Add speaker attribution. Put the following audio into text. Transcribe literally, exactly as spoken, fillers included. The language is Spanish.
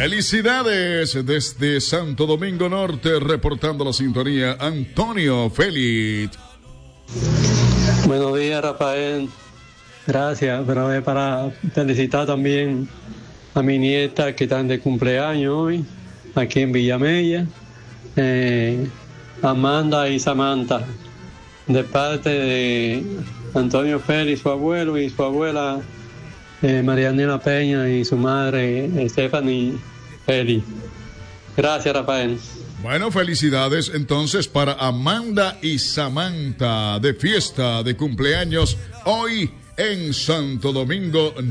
Speaker 1: Felicidades desde Santo Domingo Norte, reportando la sintonía, Antonio Félix.
Speaker 2: Buenos días, Rafael. Gracias, pero es para felicitar también a mi nieta que están de cumpleaños hoy, aquí en Villamella, eh, Amanda y Samantha, de parte de Antonio Félix, su abuelo, y su abuela eh, Marianela Peña, y su madre Stephanie Félix. Gracias, Rafael.
Speaker 1: Bueno, felicidades entonces para Amanda y Samantha, de fiesta de cumpleaños hoy en Santo Domingo